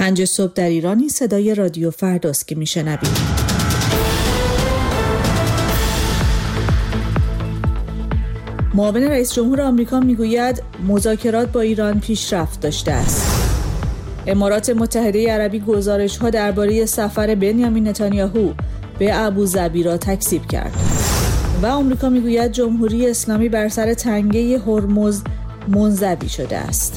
5 صبح در ایرانی صدای رادیو فرداست که میشنوید. معاون رئیس جمهور آمریکا میگوید مذاکرات با ایران پیشرفت داشته است. امارات متحده عربی گزارش‌ها درباره سفر بنیامین نتانیاهو به ابوظبی را تکذیب کرد. و آمریکا میگوید جمهوری اسلامی بر سر تنگه هرمز منزوی شده است.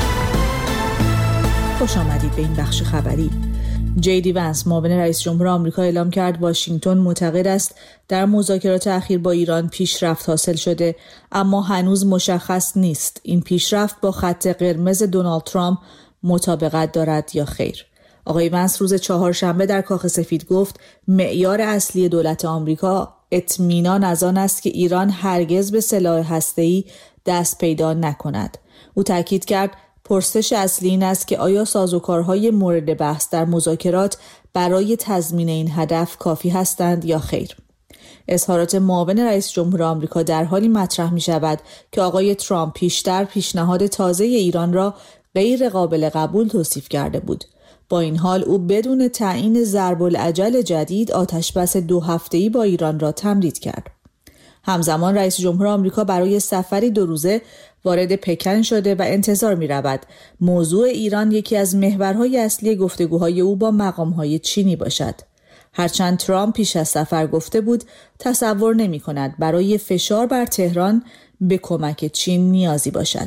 خوش آمدید به این بخش خبری. جی ونس معاون رئیس جمهور آمریکا اعلام کرد واشنگتن معتقد است در مذاکرات اخیر با ایران پیشرفت حاصل شده، اما هنوز مشخص نیست این پیشرفت با خط قرمز دونالد ترامپ مطابقت دارد یا خیر. آقای ونس روز چهارشنبه در کاخ سفید گفت معیار اصلی دولت آمریکا اطمینان از آن است که ایران هرگز به سلاح هسته‌ای دست پیدا نکند. او تاکید کرد پرسش اصلی این است که آیا سازوکارهای مورد بحث در مذاکرات برای تضمین این هدف کافی هستند یا خیر. اظهارات معاون رئیس جمهور آمریکا در حالی مطرح می شود که آقای ترامپ پیشتر پیشنهاد تازه ایران را غیر قابل قبول توصیف کرده بود. با این حال او بدون تعیین ضرب الاجل جدید آتشبس 2 هفته‌ای با ایران را تمدید کرد. همزمان رئیس جمهور آمریکا برای سفری 2 روزه وارد پکن شده و انتظار می رود موضوع ایران یکی از محورهای اصلی گفتگوهای او با مقامهای چینی باشد. هرچند ترامپ پیش از سفر گفته بود تصور نمی کند برای فشار بر تهران به کمک چین نیازی باشد.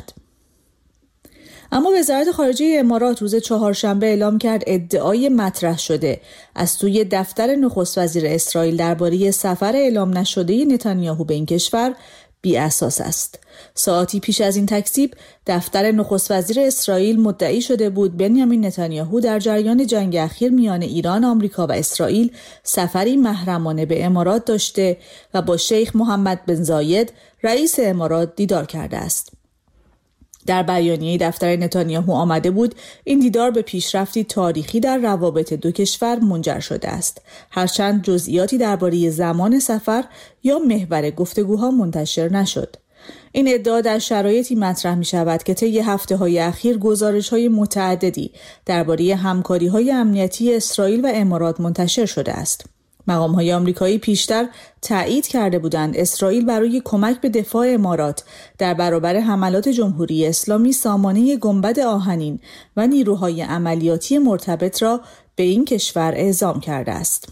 اما وزارت خارجه امارات روز چهارشنبه اعلام کرد ادعای مطرح شده از سوی دفتر نخست وزیر اسرائیل درباره سفر اعلام نشده نتانیاهو به این کشور بی اساس است. ساعتی پیش از این تکذیب دفتر نخست وزیر اسرائیل مدعی شده بود بنیامین نتانیاهو در جریان جنگ اخیر میان ایران، آمریکا و اسرائیل سفری محرمانه به امارات داشته و با شیخ محمد بن زاید رئیس امارات دیدار کرده است. در بیانیه دفتر نتانیاهو آمده بود این دیدار به پیشرفتی تاریخی در روابط 2 کشور منجر شده است، هرچند جزئیاتی درباره زمان سفر یا محور گفتگوها منتشر نشد. این ادعا در شرایطی مطرح می شود که طی هفته‌های اخیر گزارش‌های متعددی درباره همکاری‌های امنیتی اسرائیل و امارات منتشر شده است. مقام‌های آمریکایی پیشتر تایید کرده بودند اسرائیل برای کمک به دفاع امارات در برابر حملات جمهوری اسلامی سامانه گنبد آهنین و نیروهای عملیاتی مرتبط را به این کشور اعزام کرده است.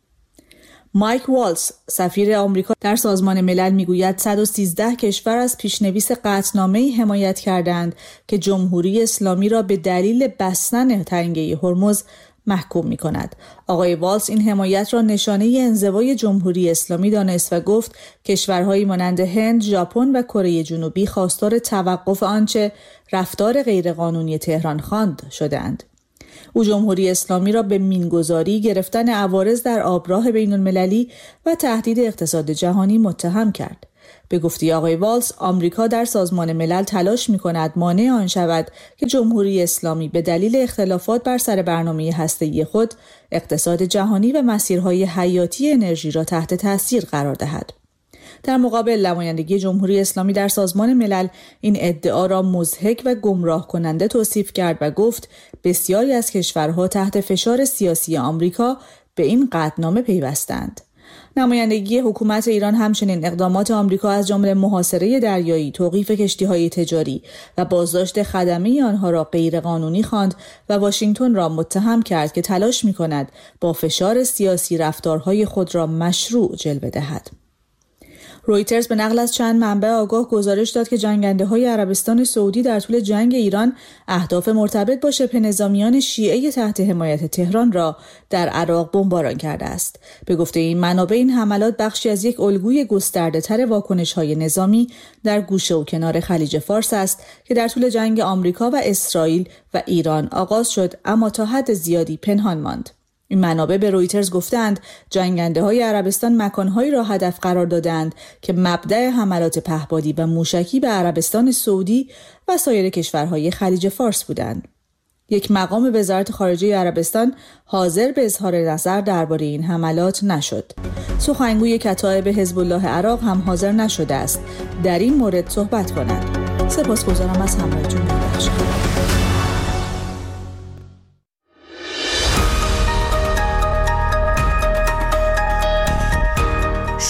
مایک والز سفیر آمریکا در سازمان ملل میگوید 113 کشور از پیشنویس قطعنامه‌ای حمایت کردند که جمهوری اسلامی را به دلیل بستن تنگه هرمز محکوم می کند. آقای والز این حمایت را نشانه انزوای جمهوری اسلامی دانست و گفت کشورهایی مانند هند، ژاپن و کره جنوبی خواستار توقف آنچه رفتار غیرقانونی تهران خواند شدند. او جمهوری اسلامی را به مینگذاری، گرفتن عوارض در آبراه بین‌المللی و تهدید اقتصاد جهانی متهم کرد. به گفته آقای والز، آمریکا در سازمان ملل تلاش می‌کند مانع آن شود که جمهوری اسلامی به دلیل اختلافات بر سر برنامه هسته‌ای خود اقتصاد جهانی و مسیرهای حیاتی انرژی را تحت تاثیر قرار دهد. در مقابل نمایندگی جمهوری اسلامی در سازمان ملل این ادعا را مضحک و گمراه کننده توصیف کرد و گفت بسیاری از کشورها تحت فشار سیاسی آمریکا به این قطعنامه پیوستند. نمایندگی حکومت ایران همچنین اقدامات آمریکا از جمله محاصره دریایی، توقیف کشتی‌های تجاری و بازداشت خدمه آنها را غیرقانونی خواند و واشنگتن را متهم کرد که تلاش می‌کند با فشار سیاسی رفتارهای خود را مشروع جلوه دهد. رویترز به نقل از چند منبع آگاه گزارش داد که جنگنده‌های عربستان سعودی در طول جنگ ایران اهداف مرتبط با شبه نظامیان شیعه تحت حمایت تهران را در عراق بمباران کرده است. به گفته این منابع این حملات بخشی از یک الگوی گسترده‌تر واکنش‌های نظامی در گوشه و کنار خلیج فارس است که در طول جنگ آمریکا و اسرائیل و ایران آغاز شد اما تا حد زیادی پنهان ماند. این منابع به رویترز گفتند جنگنده‌های عربستان مکان‌هایی را هدف قرار دادند که مبدأ حملات پهپادی و موشکی به عربستان سعودی و سایر کشورهای خلیج فارس بودند. یک مقام وزارت خارجه عربستان حاضر به اظهار نظر درباره این حملات نشد. سخنگوی کتایب حزب الله عراق هم حاضر نشده است در این مورد صحبت کند. سپاسگزارم از همراهیتون.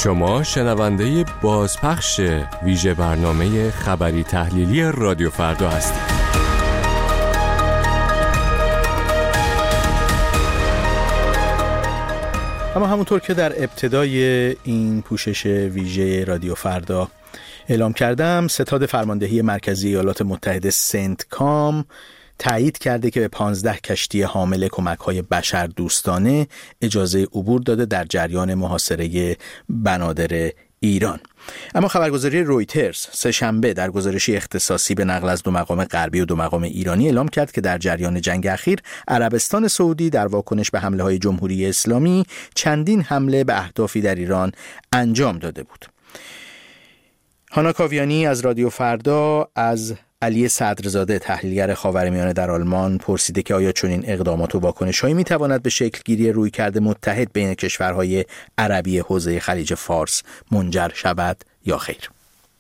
شما شنونده بازپخش ویژه برنامه خبری تحلیلی رادیو فردا هستید. اما همونطور که در ابتدای این پوشش ویژه رادیو فردا اعلام کردم، ستاد فرماندهی مرکزی ایالات متحده سنتکام تایید کرده که به 15 کشتی حامل کمک‌های بشردوستانه اجازه عبور داده در جریان محاصره بنادر ایران. اما خبرگزاری رویترز سه‌شنبه در گزارشی اختصاصی به نقل از 2 مقام غربی و 2 مقام ایرانی اعلام کرد که در جریان جنگ اخیر عربستان سعودی در واکنش به حمله‌های جمهوری اسلامی چندین حمله به اهدافی در ایران انجام داده بود. هانا کاویانی از رادیو فردا از علی صدرزاده تحلیلگر خاورمیانه در آلمان پرسیده که آیا چنین اقدامات و واکنش‌هایی می‌تواند به شکل گیری رویکرد متحد بین کشورهای عربی حوزه خلیج فارس منجر شود یا خیر؟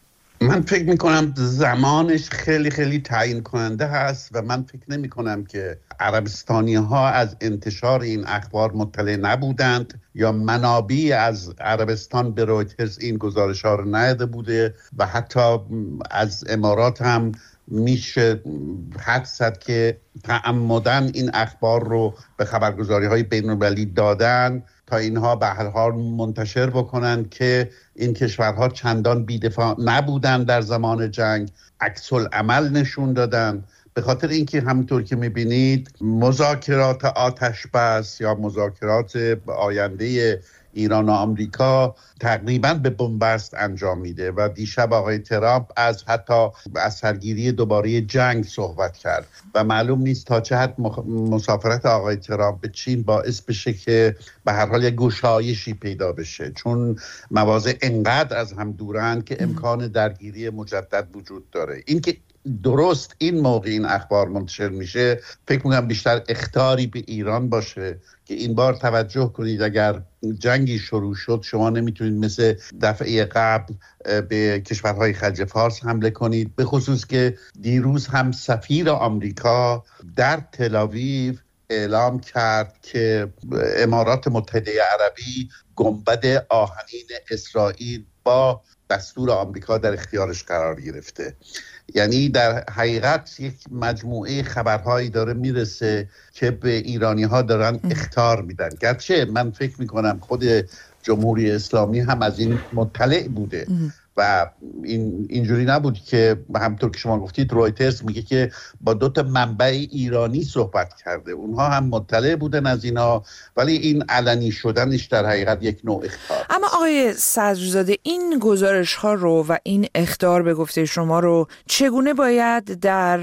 من فکر میکنم زمانش خیلی خیلی تعیین کننده هست و من فکر نمی کنم که عربستانی ها از انتشار این اخبار مطلع نبودند یا منابعی از عربستان به رویترز این گزارش ها رو نداده بوده و حتی از امارات هم میشه حدس زد که تعمدن این اخبار رو به خبرگزاری های بین المللی دادن تا اینها به هر حال منتشر بکنن که این کشورها چندان بی‌دفاع نبودن در زمان جنگ، عکس العمل نشون دادن. به خاطر اینکه همونطور که میبینید مذاکرات آتش بس یا مذاکرات آینده ایران و آمریکا تقریباً به بنبست انجام میده و دیشب آقای ترامپ حتی از سرگیری دوباره جنگ صحبت کرد و معلوم نیست تا چه حد مسافرت آقای ترامپ به چین باعث بشه که به هر حال یک گشایشی پیدا بشه، چون مواضع انقدر از هم دورن که امکان درگیری مجدد وجود داره. این که درست این موقع این اخبار منتشر میشه فکر میکنم بیشتر اخطاری به ایران باشه که این بار توجه کنید اگر جنگی شروع شد شما نمیتونید مثل دفعه قبل به کشورهای خلیج فارس حمله کنید، به خصوص که دیروز هم سفیر آمریکا در تل‌آویو اعلام کرد که امارات متحده عربی گنبد آهنین اسرائیل با دستور آمریکا در اختیارش قرار گرفته. یعنی در حقیقت یک مجموعه خبرهایی داره میرسه که به ایرانی ها دارن اخطار میدن، گرچه من فکر میکنم خود جمهوری اسلامی هم از این مطلع بوده و اینجوری نبود که همطور که شما گفتید رویترز میگه که با 2 منبع ایرانی صحبت کرده، اونها هم مطلع بودن از اینا، ولی این علنی شدنش در حقیقت یک نوع اخطار. اما آقای صدرزاده این گزارش ها رو و این اخطار به گفته شما رو چگونه باید در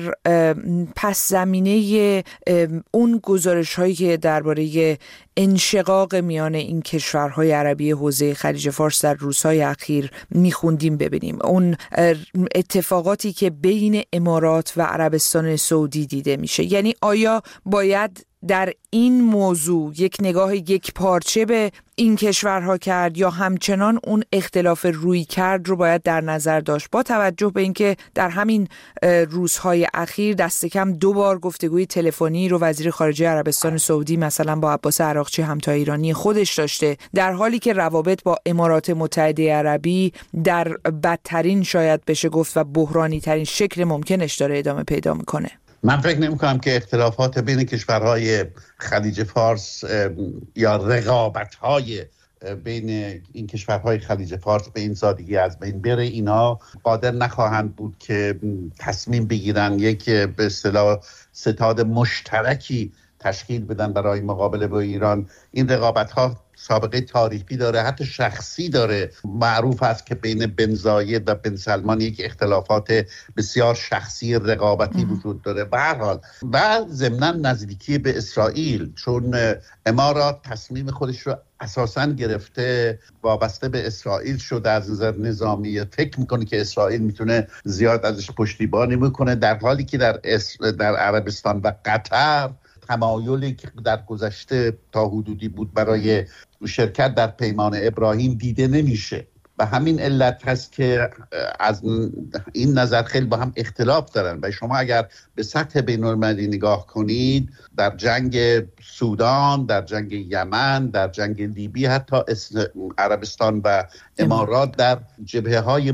پس زمینه اون گزارش هایی که درباره انشقاق میان این کشورهای عربی حوزه خلیج فارس در روزهای اخیر میخوندیم ببینیم، اون اتفاقاتی که بین امارات و عربستان سعودی دیده میشه؟ یعنی آیا باید در این موضوع یک نگاه یک پارچه به این کشورها کرد یا همچنان اون اختلاف رویکرد رو باید در نظر داشت با توجه به اینکه در همین روزهای اخیر دست کم 2 بار گفتگوی تلفنی رو وزیر خارجه عربستان سعودی مثلا با عباس عراقچی همتا ایرانی خودش داشته، در حالی که روابط با امارات متحده عربی در بدترین شاید بشه گفت و بحرانی ترین شکل ممکنش داره ادامه پیدا میکنه؟ من فکر نمی کنم که اختلافات بین کشورهای خلیج فارس یا رقابت‌های بین این کشورهای خلیج فارس به این سادگی از بین بره. اینا قادر نخواهند بود که تصمیم بگیرن یک به اصطلاح ستاد مشترکی تشکیل بدن برای مقابله با ایران. این رقابت‌ها سابقه تاریخی داره، حتی شخصی داره. معروف است که بین بن زاید و بن سلمان یک اختلافات بسیار شخصی رقابتی وجود داره به هر حال، و ضمناً نزدیکی به اسرائیل، چون امارات تصمیم خودش رو اساساً گرفته وابسته به اسرائیل شده از نظر نظامی، فکر میکنه که اسرائیل میتونه زیاد ازش پشتیبانی بکنه، در حالی که در عربستان و قطر تمایلی که در گذشته تا حدودی بود برای شرکت در پیمان ابراهیم دیده نمیشه. به همین علت هست که از این نظر خیلی با هم اختلاف دارن. و شما اگر به سطح بین‌المللی نگاه کنید، در جنگ سودان، در جنگ یمن، در جنگ لیبی، حتی عربستان و امارات در جبهه‌های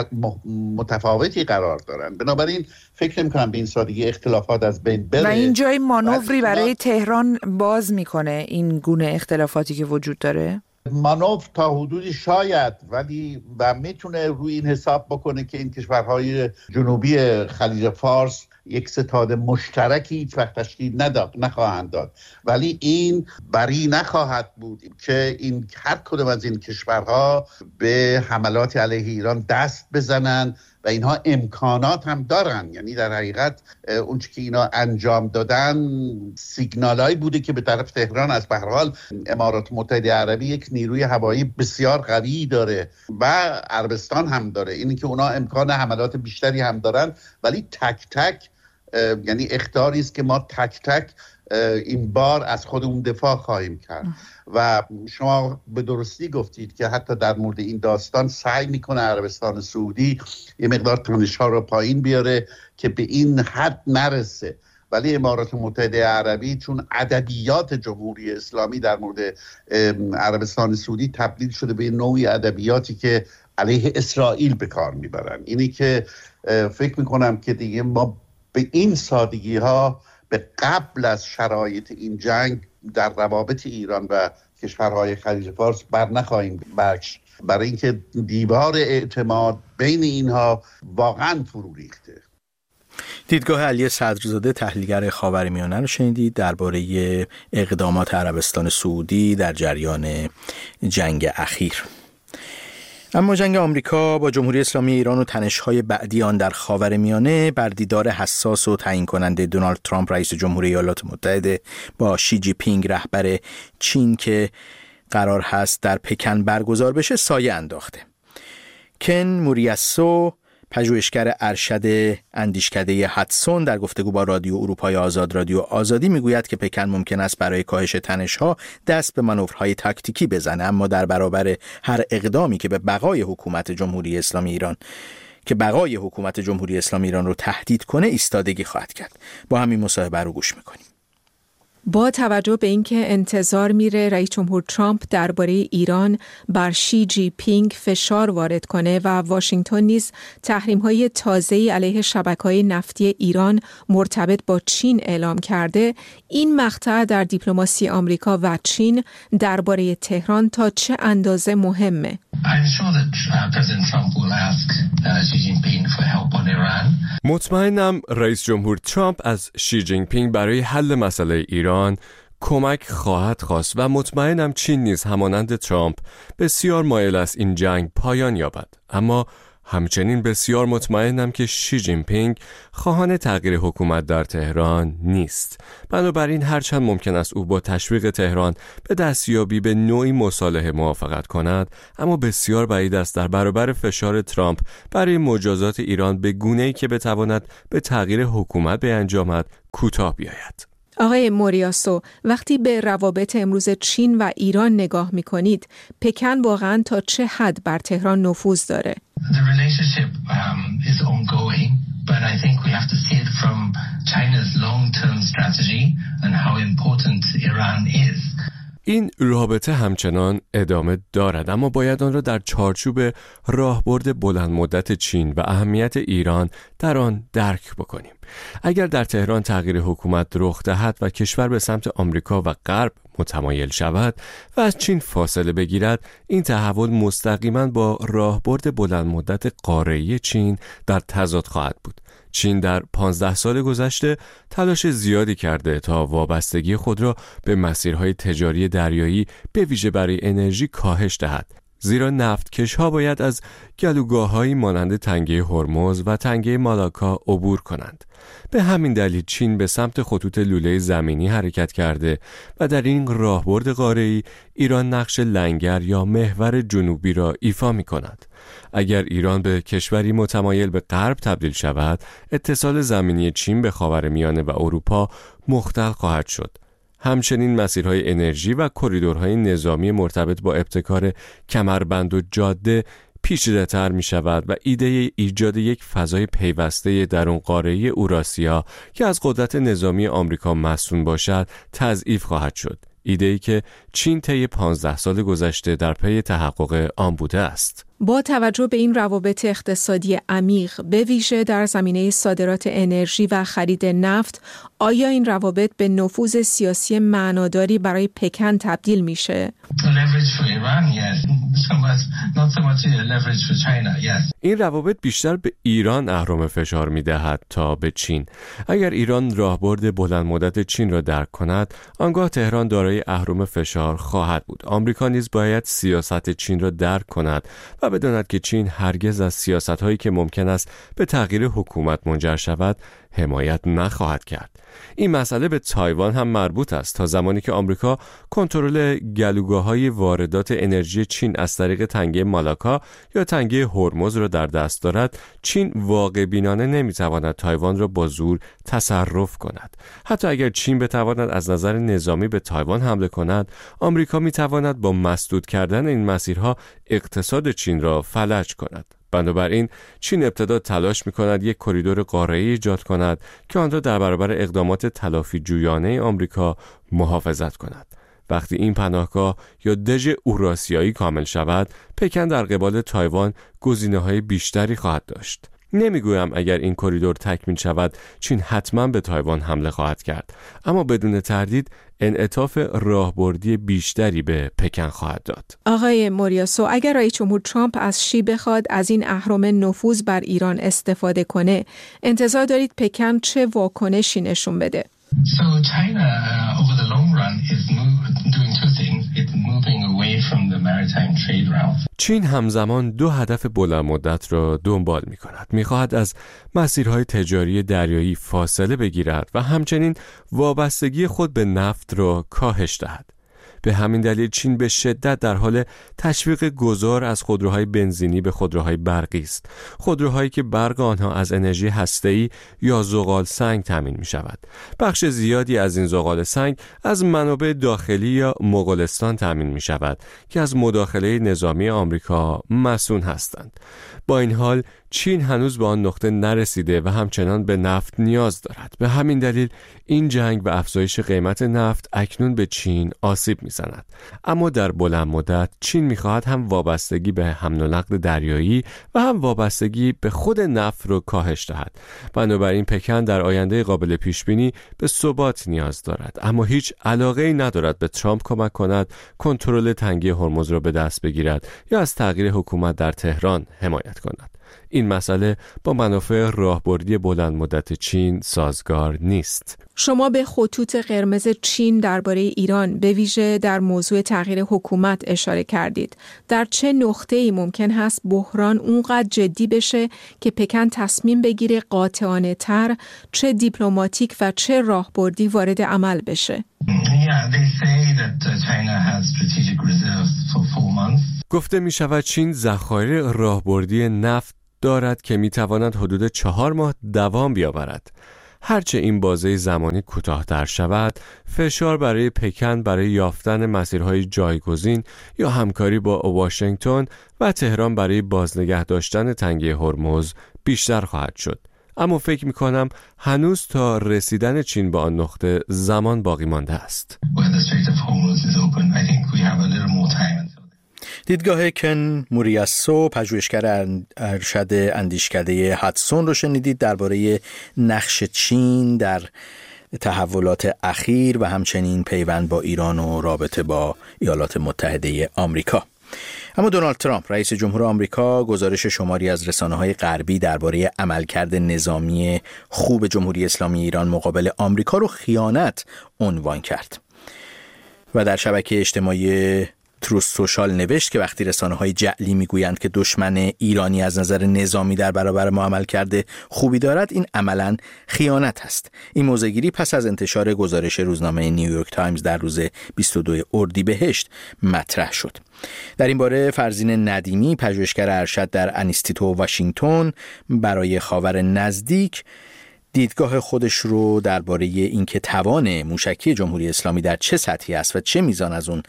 متفاوتی قرار دارن. بنابراین فکر نمی‌کنم به این سادگی اختلافات از بین بره و این جای مانوری برای تهران باز میکنه این گونه اختلافاتی که وجود داره. مانور تا حدودی شاید، ولی و میتونه روی این حساب بکنه که این کشورهای جنوبی خلیج فارس یک ستاد مشترکی هیچ وقت تشکیل نخواهند داد، ولی این بری نخواهد بود که این هر کدوم از این کشورها به حملات علیه ایران دست بزنن و اینها امکانات هم دارن. یعنی در حقیقت اون چیزی که اینا انجام دادن سیگنالایی بوده که به طرف تهران است. به هر حال امارات متحده عربی یک نیروی هوایی بسیار قوی داره و عربستان هم داره، اینی که اونا امکان حملات بیشتری هم دارن، ولی تک تک یعنی اخطاری است که ما تک تک این بار از خودمون دفاع خواهیم کرد. و شما به درستی گفتید که حتی در مورد این داستان سعی میکنه عربستان سعودی یه مقدار تنش‌ها رو پایین بیاره که به این حد نرسه، ولی امارات متحده عربی چون ادبیات جمهوری اسلامی در مورد عربستان سعودی تبدیل شده به نوعی ادبیاتی که علیه اسرائیل به کار میبرن، اینی که فکر میکنم که دیگه ما به این سادگی ها به قبل از شرایط این جنگ در روابط ایران و کشورهای خلیج فارس بر نخواهیم برگشت، برای اینکه دیوار اعتماد بین اینها واقعا فرو ریخته. دیدگاه علی صدرزاده تحلیلگر خاورمیانه رو شنیدید درباره اقدامات عربستان سعودی در جریان جنگ اخیر. اما جنگ آمریکا با جمهوری اسلامی ایران و تنش‌های بعدی آن در خاورمیانه بر دیدار حساس و تعیین کننده دونالد ترامپ رئیس جمهوری ایالات متحده با شی جی پینگ رهبر چین که قرار هست در پکن برگزار بشه سایه انداخته. کن موریاسو پژوهشگر ارشد اندیشکده هدسون در گفتگو با رادیو اروپای آزاد رادیو آزادی میگوید که پکن ممکن است برای کاهش تنش‌ها دست به مانورهای تاکتیکی بزنه، اما در برابر هر اقدامی که به بقای حکومت جمهوری اسلامی ایران رو تهدید کنه ایستادگی خواهد کرد. با همین مصاحبه رو گوش میکنیم. با توجه به اینکه انتظار میره رئیس جمهور ترامپ درباره ایران بر شی جی پینگ فشار وارد کنه و واشنگتن نیز تحریم‌های تازه‌ای علیه شبکه‌های نفتی ایران مرتبط با چین اعلام کرده، این مقطع در دیپلماسی آمریکا و چین درباره تهران تا چه اندازه مهمه؟ مطمئنم رئیس جمهور ترامپ از شی جین پینگ برای حل مسئله ایران کمک خواهد خواست و مطمئنم چین نیز همانند ترامپ بسیار مایل است این جنگ پایان یابد. اما همچنین بسیار مطمئنم که شی جین پینگ خواهان تغییر حکومت در تهران نیست. بنابراین هرچند ممکن است او با تشویق تهران به دستیابی به نوعی مصالحه موافقت کند، اما بسیار بعید است در برابر فشار ترامپ برای مجازات ایران به گونه‌ای که بتواند به تغییر حکومت بیانجامد کوتاه بیاید. آقای موریاسو، وقتی به روابط امروز چین و ایران نگاه می‌کنید، پکن واقعاً تا چه حد بر تهران نفوذ داره؟ The relationship is ongoing, but I think we have to see it from China's long-term strategy and how important Iran is. این رابطه همچنان ادامه دارد، اما باید آن را در چارچوب راهبرد بلند مدت چین و اهمیت ایران در آن درک بکنیم. اگر در تهران تغییر حکومت رخ دهد و کشور به سمت آمریکا و غرب متمایل شود و از چین فاصله بگیرد، این تحول مستقیما با راهبرد بلند مدت قاره‌ای چین در تضاد خواهد بود. چین در 15 سال گذشته تلاش زیادی کرده تا وابستگی خود را به مسیرهای تجاری دریایی به ویژه برای انرژی کاهش دهد، زیرا نفتکش‌ها باید از گلوگاه‌هایی مانند تنگه هرمز و تنگه مالاکا عبور کنند. به همین دلیل چین به سمت خطوط لوله زمینی حرکت کرده و در این راهبرد قاره‌ای ایران نقش لنگر یا محور جنوبی را ایفا می‌کند. اگر ایران به کشوری متمایل به غرب تبدیل شود، اتصال زمینی چین به خاورمیانه و اروپا مختل خواهد شد. همچنین مسیرهای انرژی و کریدورهای نظامی مرتبط با ابتکار کمربند و جاده پیچیده‌تر می‌شود و ایده ایجاد یک فضای پیوسته درون قاره اوراسیا که از قدرت نظامی آمریکا مصون باشد تضعیف خواهد شد. ایده‌ای که چین طی 15 سال گذشته در پی تحقق آن بوده است. با توجه به این روابط اقتصادی عمیق به ویژه در زمینه صادرات انرژی و خرید نفت، آیا این روابط به نفوذ سیاسی معناداری برای پکن تبدیل میشه؟ این روابط بیشتر به ایران اهرم فشار میدهد تا به چین. اگر ایران راهبرد بلند مدت چین را درک کند، آنگاه تهران دارای اهرم فشار خواهد بود. آمریکا نیز باید سیاست چین را درک کند و بداند که چین هرگز از سیاست‌هایی که ممکن است به تغییر حکومت منجر شود حمایت نخواهد کرد. این مسئله به تایوان هم مربوط است. تا زمانی که آمریکا کنترل گلوگاه‌های واردات انرژی چین از طریق تنگه مالاکا یا تنگه هرمز را در دست دارد، چین واقع بینانه نمی‌تواند تایوان را با زور تصرف کند. حتی اگر چین بتواند از نظر نظامی به تایوان حمله کند، آمریکا می‌تواند با مسدود کردن این مسیرها اقتصاد چین را فلج کند. بنابراین چین ابتدا تلاش می‌کند یک کریدور قاره‌ای ایجاد کند که آن را در برابر اقدامات تلافی جویانه آمریکا محافظت کند. وقتی این پناهگاه یا دژ اوراسیایی کامل شود، پکن در قبال تایوان گزینه‌های بیشتری خواهد داشت. نمیگویم اگر این کریدور تکمیل شود چین حتما به تایوان حمله خواهد کرد، اما بدون تردید انعطاف راهبردی بیشتری به پکن خواهد داد. آقای موریاسو، اگر رئیس جمهور ترامپ از شی بخواد از این اهرم نفوذ بر ایران استفاده کنه، انتظار دارید پکن چه واکنشی نشون بده؟ So China, over the long run, is doing two things. It's moving away from the maritime trade route. چین همزمان دو هدف بلند مدت را دنبال می کند. می خواهد از مسیرهای تجاری دریایی فاصله بگیرد و همچنین وابستگی خود به نفت را کاهش دهد. به همین دلیل چین به شدت در حال تشویق گذار از خودروهای بنزینی به خودروهای برقی است. خودروهایی که برق آنها از انرژی هسته‌ای یا زغال سنگ تامین می شود. بخش زیادی از این زغال سنگ از منابع داخلی یا مغولستان تامین می شود که از مداخله نظامی آمریکا مصون هستند. با این حال چین هنوز به آن نقطه نرسیده و همچنان به نفت نیاز دارد. به همین دلیل این جنگ و افزایش قیمت نفت اکنون به چین آسیب می‌زند. اما در بلند مدت چین می‌خواهد هم وابستگی به حمل و نقل دریایی و هم وابستگی به خود نفت را کاهش دهد. بنابراین پکن در آینده قابل پیش‌بینی به ثبات نیاز دارد، اما هیچ علاقه‌ای ندارد به ترامپ کمک کند کنترل تنگه هرمز را به دست بگیرد یا از تغییر حکومت در تهران حمایت کند. این مسئله با منافع راهبردی بلند مدت چین سازگار نیست. شما به خطوط قرمز چین درباره ایران به ویژه در موضوع تغییر حکومت اشاره کردید. در چه نقطه‌ای ممکن هست بحران اونقدر جدی بشه که پکن تصمیم بگیره قاطعانه تر، چه دیپلماتیک و چه راهبردی وارد عمل بشه؟ گفته می شود چین ذخایر راهبردی نفت دارد که می تواند حدود 4 ماه دوام بیاورد. هرچه این بازه زمانی کوتاه‌تر شود، فشار برای پکن برای یافتن مسیرهای جایگزین یا همکاری با واشنگتن و تهران برای بازنگه داشتن تنگه هرمز بیشتر خواهد شد. اما فکر می‌کنم هنوز تا رسیدن چین به آن نقطه زمان باقی مانده است. دیدگاه کن موریاسو، پژوهشگر ارشد اندیشکده هاتسون رو شنیدید درباره نقش چین در تحولات اخیر و همچنین پیوند با ایران و رابطه با ایالات متحده آمریکا. اما دونالد ترامپ رئیس جمهور آمریکا گزارش شماری از رسانه‌های غربی درباره عملکرد نظامی خوب جمهوری اسلامی ایران مقابل آمریکا رو خیانت عنوان کرد و در شبکه اجتماعی تروث سوشال نوشت که وقتی رسانه‌های جعلی میگویند که دشمن ایرانی از نظر نظامی در برابر ما عملکرد خوبی دارد، این عملاً خیانت است. این موضع‌گیری پس از انتشار گزارش روزنامه نیویورک تایمز در روز 22 اردیبهشت مطرح شد. در این باره فرزین ندیمی، پژوهشگر ارشد در انیستیتو واشنگتن برای خاور نزدیک، دیدگاه خودش رو درباره اینکه توان موشکی جمهوری اسلامی در چه سطحی است و چه میزان از اون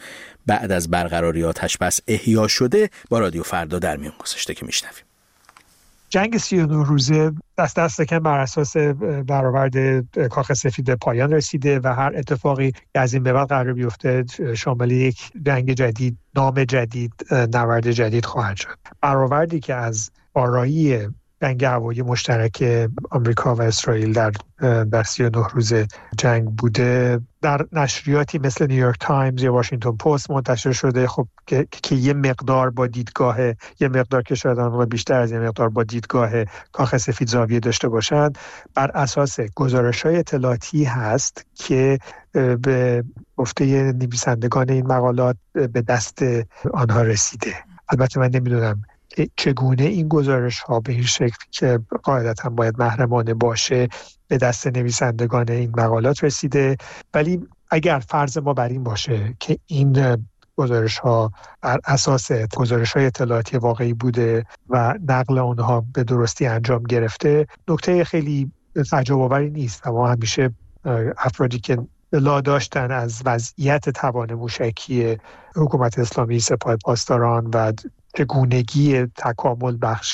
بعد از برقراری آتش‌بس احیا شده با رادیو فردا در میون گذاشته که میشنویم. جنگ 39 روزه دست کم بر اساس برآورد کاخ سفید به پایان رسیده و هر اتفاقی که از این به بعد قرار بیفته شامل یک جنگ جدید، نام جدید، نبرد جدید خواهد شد. برآوردی که از آرایی جنگ هوایی مشترک آمریکا و اسرائیل در 39 روز جنگ بوده در نشریاتی مثل نیویورک تایمز یا واشنگتن پست منتشر شده، خب که یه مقدار با دیدگاه، یه مقدار که شاید آن بیشتر از یه مقدار با دیدگاه کاخ سفید زاویه داشته باشند، بر اساس گزارش‌های اطلاعاتی هست که به گفته نویسندگان این مقالات به دست آنها رسیده. البته من نمیدونم چگونه این گزارش ها به این شکل که قاعدتا باید محرمانه باشه به دست نویسندگان این مقالات رسیده، ولی اگر فرض ما بر این باشه که این گزارش ها بر اساس گزارش های اطلاعاتی واقعی بوده و نقل آنها به درستی انجام گرفته، نکته خیلی تعجب آوری نیست. اما همیشه افرادی که اطلاع داشتن از وضعیت توان موشکی حکومت اسلامی سپاه پاسداران و چگونگی تکامل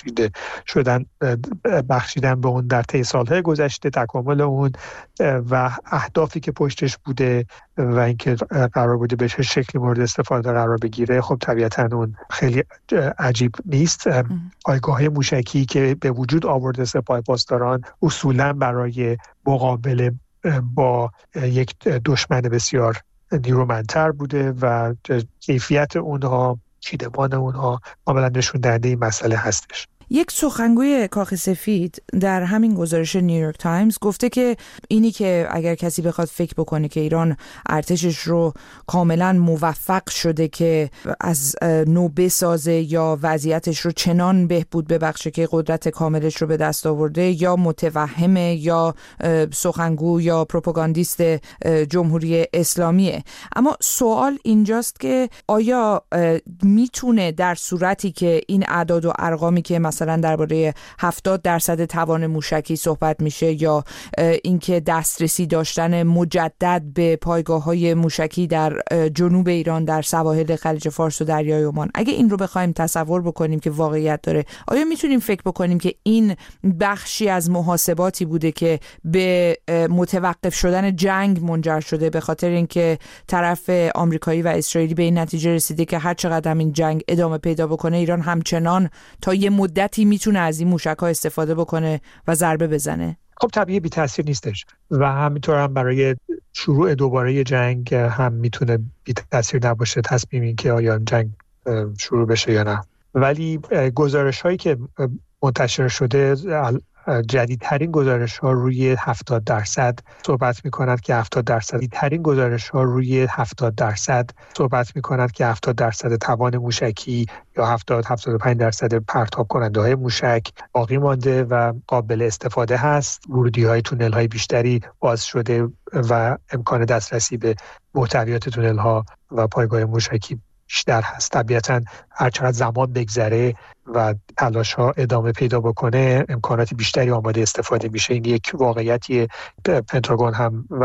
بخشیدن به اون در طی سالهای گذشته، تکامل اون و اهدافی که پشتش بوده و اینکه قرار بوده به چه شکلی مورد استفاده قرار بگیره، خب طبیعتاً اون خیلی عجیب نیست. پایگاه موشکی که به وجود آورده سپاه پاسداران اصولاً برای مقابله با یک دشمن بسیار نیرومندتر بوده و کیفیت اونها، چیدمان اونها کاملا نشون دهنده این مسئله هستش. یک سخنگوی کاخ سفید در همین گزارش نیویورک تایمز گفته که اینی که اگر کسی بخواد فکر بکنه که ایران ارتشش رو کاملا موفق شده که از نو بسازه یا وضعیتش رو چنان بهبود ببخشه که قدرت کاملش رو به دست آورده، یا متوهمه یا سخنگو یا پروپاگاندیست جمهوری اسلامیه. اما سوال اینجاست که آیا میتونه در صورتی که این اعداد و ارقامی که مثلا درباره 70% توان موشکی صحبت میشه یا اینکه دسترسی داشتن مجدد به پایگاه‌های موشکی در جنوب ایران در سواحل خلیج فارس و دریای عمان، اگه این رو بخوایم تصور بکنیم که واقعیت داره، آیا میتونیم فکر بکنیم که این بخشی از محاسباتی بوده که به متوقف شدن جنگ منجر شده، به خاطر اینکه طرف آمریکایی و اسرائیلی به این نتیجه رسیده که هر چقدر این جنگ ادامه پیدا بکنه ایران همچنان تا یه مدتی میتونه از این موشک‌ها استفاده بکنه و ضربه بزنه؟ خب طبیعی بی تاثیر نیستش و همینطور هم برای شروع دوباره جنگ هم میتونه بی تاثیر نباشه تصمیم این که آیا جنگ شروع بشه یا نه. ولی گزارش هایی که منتشر شده، جدیدترین گزارش ها روی 70% صحبت می کند که 70% صحبت می کند که 70% توان موشکی یا 70-75% پرتاب کننده های موشک باقی مانده و قابل استفاده هست. ورودی های تونل های بیشتری باز شده و امکان دسترسی به محتویات تونل ها و پایگاه موشکی بیشتر هست. طبیعتاً هر چقدر زمان بگذره و تلاش ها ادامه پیدا بکنه، امکانات بیشتری آماده استفاده میشه. این یک واقعیتی پنتاگون هم